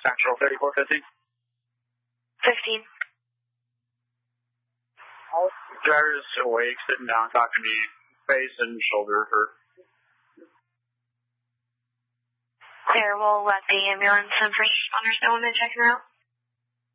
Central 3450. 15. Driver is awake, sitting down, talking to me, face and shoulder hurt. Clear, we'll let the ambulance and first responders know when they check her out.